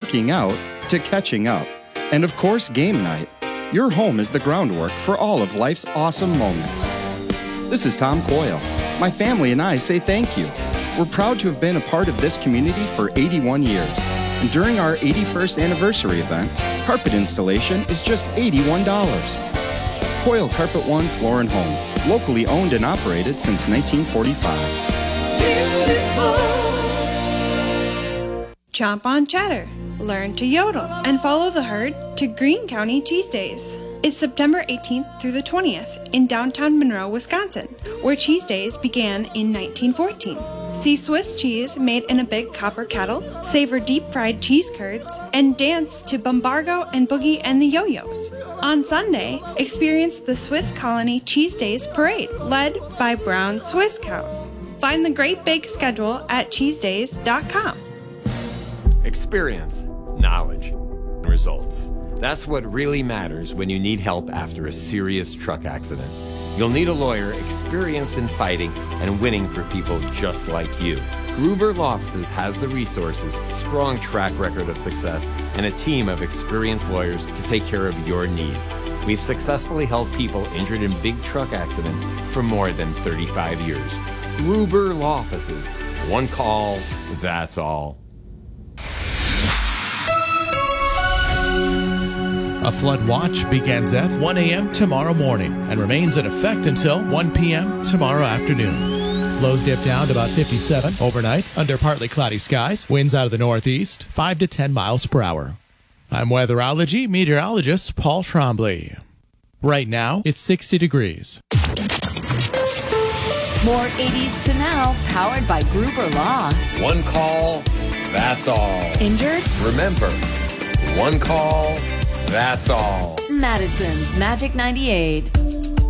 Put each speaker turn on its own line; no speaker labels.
working out to catching up. And of course, game night. Your home is the groundwork for all of life's awesome moments. This is Tom Coyle. My family and I say thank you. We're proud to have been a part of this community for 81 years. And during our 81st anniversary event, carpet installation is just $81. Coyle Carpet One Floor and Home, locally owned and operated since 1945.
Beautiful. Chomp on cheddar, learn to yodel, and follow the herd to Greene County Cheese Days. It's September 18th through the 20th in downtown Monroe, Wisconsin, where Cheese Days began in 1914. See Swiss cheese made in a big copper kettle, savor deep-fried cheese curds, and dance to Bombargo and Boogie and the Yo-Yos. On Sunday, experience the Swiss Colony Cheese Days Parade, led by Brown Swiss Cows. Find the great big schedule at cheesedays.com.
Experience, knowledge, results. That's what really matters when you need help after a serious truck accident. You'll need a lawyer experienced in fighting and winning for people just like you. Gruber Law Offices has the resources, strong track record of success, and a team of experienced lawyers to take care of your needs. We've successfully helped people injured in big truck accidents for more than 35 years. Gruber Law Offices. One call, that's all.
A flood watch begins at 1 a.m. tomorrow morning and remains in effect until 1 p.m. tomorrow afternoon. Lows dip down to about 57 overnight under partly cloudy skies. Winds out of the northeast, 5 to 10 miles per hour. I'm weatherology meteorologist Paul Trombley. Right now, it's 60 degrees.
More 80s to now, powered by Gruber Law.
One call, that's all.
Injured?
Remember, one call, that's all.
Madison's Magic 98.